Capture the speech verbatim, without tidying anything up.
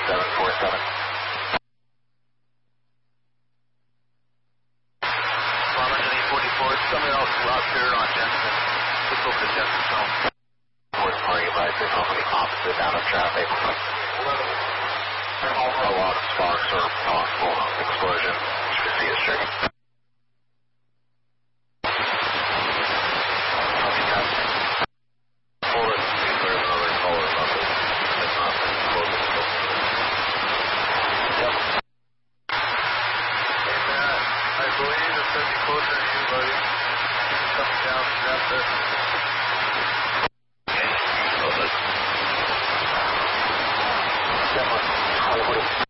seven four seven. Bomber to eight forty-four, somewhere else out there on Jensen. Let's go for the Jensen zone. Fourth party advisory, company opposite out of traffic. A lot of sparks or possible explosion. Should see us checking. Copy, guys. Forward, see if there's another caller about this. If not, then close it. Yep. Hey, Matt, I believe it's going to be closer to you, buddy. Coming down, grab this. Okay, close it. Step on.